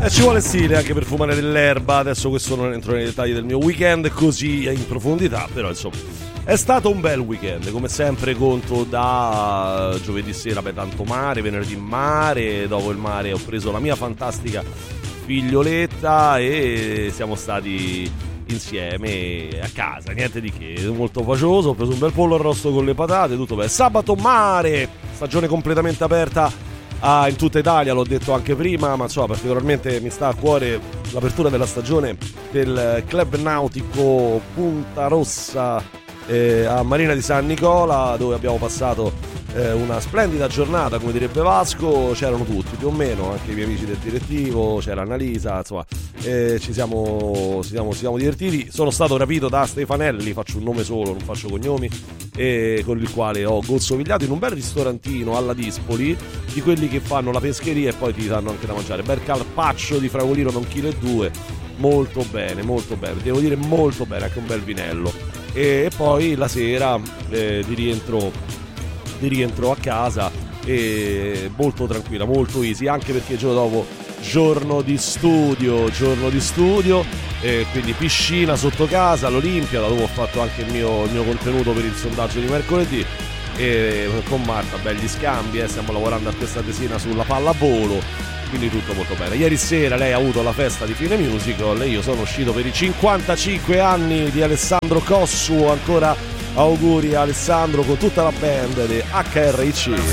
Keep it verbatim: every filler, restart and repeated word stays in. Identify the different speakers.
Speaker 1: E ci vuole stile anche per fumare dell'erba. Adesso questo non entro nei dettagli del mio weekend così in profondità, però insomma è stato un bel weekend, come sempre. Conto da giovedì sera, beh, tanto mare, venerdì mare, dopo il mare ho preso la mia fantastica figlioletta e siamo stati insieme a casa, niente di che, molto facioso. Ho preso un bel pollo arrosto con le patate, tutto bene. Sabato mare, stagione completamente aperta ah, in tutta Italia, l'ho detto anche prima, ma insomma particolarmente mi sta a cuore l'apertura della stagione del Club Nautico Punta Rossa eh, a Marina di San Nicola, dove abbiamo passato eh, una splendida giornata, come direbbe Vasco. C'erano tutti più o meno, anche i miei amici del direttivo, c'era Annalisa, insomma eh, ci siamo, ci siamo, ci siamo divertiti. Sono stato rapito da Stefanelli, faccio un nome solo, non faccio cognomi, e con il quale ho gozzovigliato in un bel ristorantino alla Dispoli, di quelli che fanno la pescheria e poi ti danno anche da mangiare. Bel carpaccio di fragolino da un chilo e due, molto bene, molto bene, devo dire molto bene, anche un bel vinello. E poi la sera eh, di rientro di rientro a casa e molto tranquilla, molto easy, anche perché il giorno dopo giorno di studio, giorno di studio e quindi piscina sotto casa all'Olimpia, da dove ho fatto anche il mio, il mio contenuto per il sondaggio di mercoledì, e con Marta belli scambi, eh, stiamo lavorando a questa tesina sulla pallavolo, quindi tutto molto bene. Ieri sera lei ha avuto la festa di fine musical e io sono uscito per i cinquantacinque anni di Alessandro Cossu. Ancora auguri a Alessandro con tutta la band di H R I C.